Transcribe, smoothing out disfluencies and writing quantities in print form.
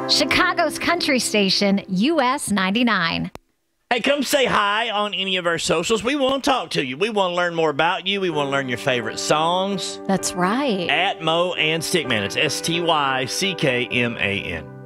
Chicago's country station, US 99. Hey, come say hi on any of our socials. We want to talk to you. We want to learn more about you. We want to learn your favorite songs. That's right. At Mo and Stickman. It's STYCKMAN.